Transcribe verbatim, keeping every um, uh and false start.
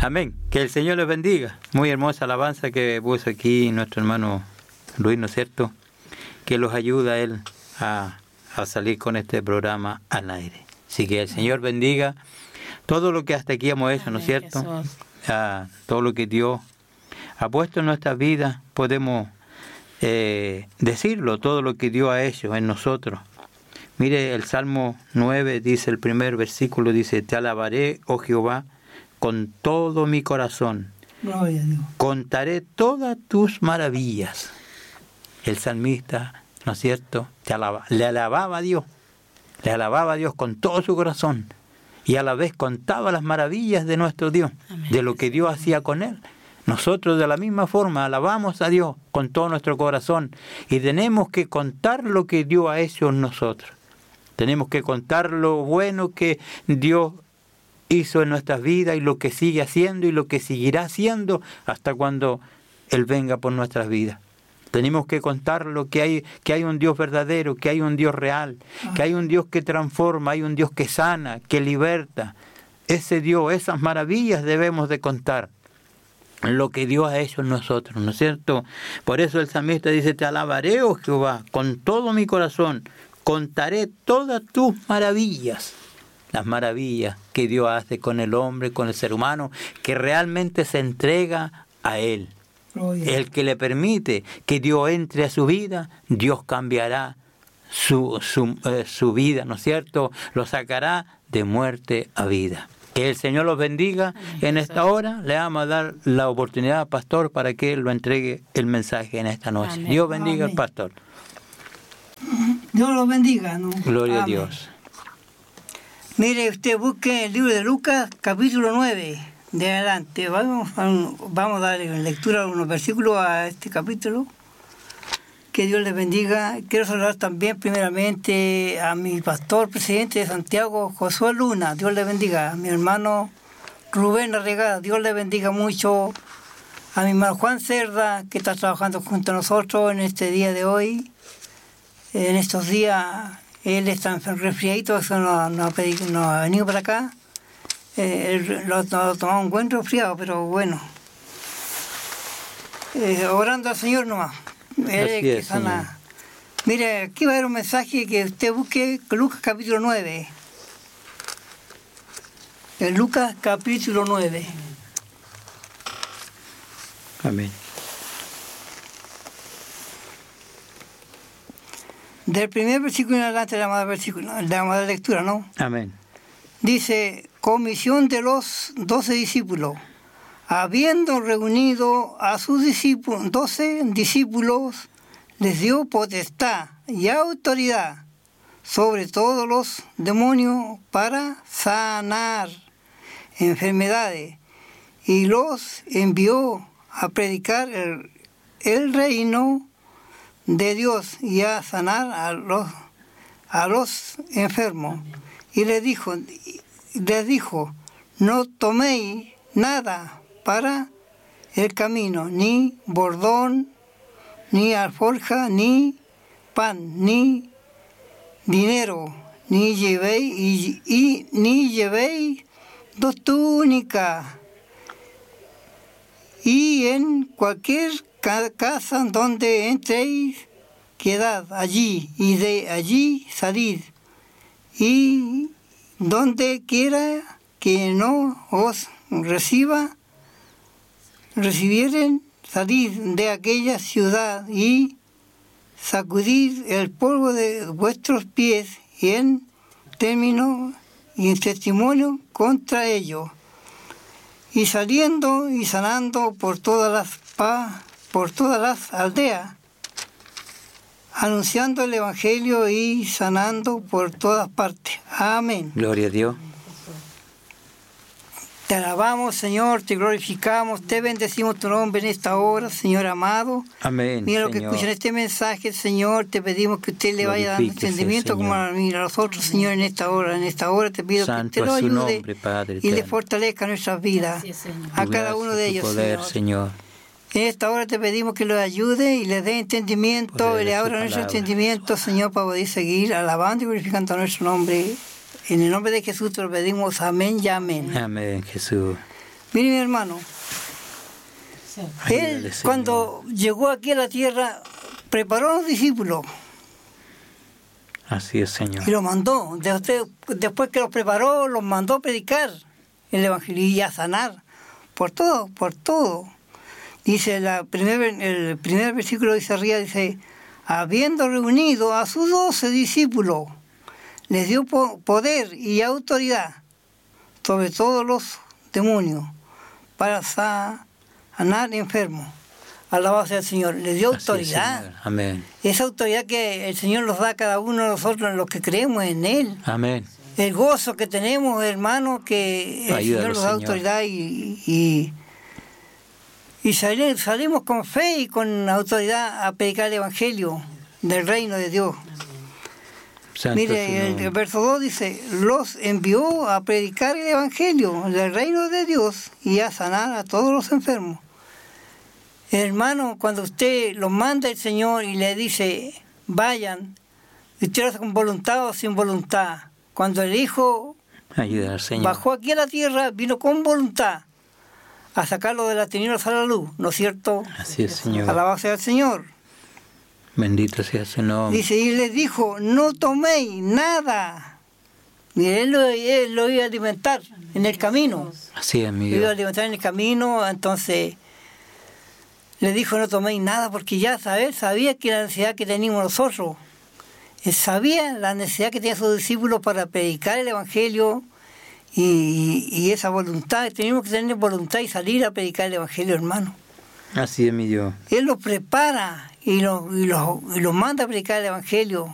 Amén. Que el Señor les bendiga. Muy hermosa alabanza que puso aquí nuestro hermano Luis, ¿no es cierto? Que los ayuda a él a, a salir con este programa al aire. Así que el Señor bendiga todo lo que hasta aquí hemos hecho, ¿no es cierto? Ah, todo lo que Dios ha puesto en nuestras vidas, podemos eh, decirlo, todo lo que Dios ha hecho en nosotros. Mire, el Salmo nueve dice, el primer versículo dice, te alabaré, oh Jehová, con todo mi corazón. Gloria a Dios. Contaré todas tus maravillas. El salmista, ¿no es cierto?, te alaba, le alababa a Dios, le alababa a Dios con todo su corazón y a la vez contaba las maravillas de nuestro Dios, amén, de lo que Dios hacía con él. Nosotros de la misma forma alabamos a Dios con todo nuestro corazón y tenemos que contar lo que Dios ha hecho en nosotros. Tenemos que contar lo bueno que Dios hizo en nuestras vidas y lo que sigue haciendo y lo que seguirá haciendo hasta cuando Él venga por nuestras vidas. Tenemos que contar lo que hay, que hay un Dios verdadero, que hay un Dios real, que hay un Dios que transforma, hay un Dios que sana, que liberta. Ese Dios, esas maravillas debemos de contar. Lo que Dios ha hecho en nosotros, ¿no es cierto? Por eso el salmista dice, te alabaré, oh Jehová, con todo mi corazón, contaré todas tus maravillas. Las maravillas que Dios hace con el hombre, con el ser humano, que realmente se entrega a Él. Oh, yeah. El que le permite que Dios entre a su vida, Dios cambiará su, su, eh, su vida, ¿no es cierto? Lo sacará de muerte a vida. Que el Señor los bendiga. En esta hora le vamos a dar la oportunidad al pastor para que Él lo entregue el mensaje en esta noche. Amén. Dios bendiga Amén. Al pastor. Dios los bendiga, ¿no? Gloria Amén. A Dios. Mire, usted busque el libro de Lucas, capítulo nueve, de adelante. Vamos a, vamos a darle lectura a unos versículos a este capítulo. Que Dios les bendiga. Quiero saludar también primeramente a mi pastor, presidente de Santiago, Josué Luna. Dios le bendiga. A mi hermano Rubén Arregada. Dios le bendiga mucho. A mi hermano Juan Cerda, que está trabajando junto a nosotros en este día de hoy. En estos días, él está resfriadito, eso no, no, ha, pedido, no ha venido para acá. Eh, él lo ha tomado un buen resfriado, pero bueno. Eh, orando al Señor nomás. Él es, que sana. Mire, aquí va a haber un mensaje que usted busque, Lucas capítulo nueve. En Lucas capítulo nueve. Amén. Del primer versículo en adelante le vamos a dar versículo, le vamos a dar lectura, ¿no? Amén. Dice, comisión de los doce discípulos. Habiendo reunido a sus discípulos, doce discípulos, les dio potestad y autoridad sobre todos los demonios para sanar enfermedades, y los envió a predicar el, el reino de Dios y a sanar a los, a los enfermos. Y les dijo, les dijo, no toméis nada para el camino, ni bordón, ni alforja, ni pan, ni dinero, ni llevéis, y, y ni llevéis dos túnicas. Y en cualquier casa donde entréis, quedad allí, y de allí salid. Y donde quiera que no os reciba, recibieren, salid de aquella ciudad y sacudid el polvo de vuestros pies y en término y en testimonio contra ellos. Y saliendo y sanando por todas las pa, por todas las aldeas, anunciando el evangelio y sanando por todas partes. Amén. Gloria a Dios. Te alabamos, Señor, te glorificamos, te bendecimos tu nombre en esta hora, Señor amado. Amén. Mira lo que escuchan este mensaje, Señor, te pedimos que usted le vaya dando entendimiento como a, mí, a nosotros, Señor, en esta hora. En esta hora te pido Santo que usted lo ayude nombre, Padre, y le fortalezca nuestras vidas, a cada uno de ellos, poder, Señor. Señor. En esta hora te pedimos que lo ayude y le dé entendimiento, poder y le abra nuestro entendimiento, Señor, para poder seguir alabando y glorificando nuestro nombre. En el nombre de Jesús te lo pedimos, amén y amén. Amén, Jesús. Mire, mi hermano, Ayúdale, él Señor. cuando llegó aquí a la tierra, preparó a los discípulos Así es, Señor. y los mandó. Después, después que los preparó, los mandó a predicar el Evangelio y a sanar por todo, por todo. Dice la primer, el primer versículo dice arriba, dice, habiendo reunido a sus doce discípulos, les dio po- poder y autoridad sobre todos los demonios para sanar enfermos. Alabado sea el Señor. Les dio Así es, autoridad. Señor. Amén. Esa autoridad que el Señor nos da a cada uno de nosotros, los que creemos en Él. Amén. El gozo que tenemos, hermano, que el Ayúdalo, Señor nos da Señor. autoridad y, y, y sali- salimos con fe y con autoridad a predicar el Evangelio del reino de Dios. Santo Mire, su el, nombre. el verso dos dice, los envió a predicar el Evangelio del reino de Dios y a sanar a todos los enfermos. Hermano, cuando usted los manda el Señor y le dice, vayan, y usted lo hace con voluntad o sin voluntad. Cuando el Hijo Ayuda al Señor. bajó aquí a la tierra, vino con voluntad a sacarlo de las tinieblas a la luz, ¿no es cierto? Así es, Señor. Alabado sea el Señor. Bendito sea su nombre. Dice, y les dijo, no toméis nada. Y él lo, él lo iba a alimentar en el camino. Así es, mi Lo iba a Dios. alimentar en el camino, entonces le dijo, no toméis nada, porque ya sabía, sabía que la necesidad que teníamos nosotros. Él sabía la necesidad que tenían sus discípulos para predicar el Evangelio y, y esa voluntad. Tenemos que tener voluntad y salir a predicar el Evangelio, hermano. Así es, mi Dios. Él los prepara y los, y los, y los manda a predicar el Evangelio.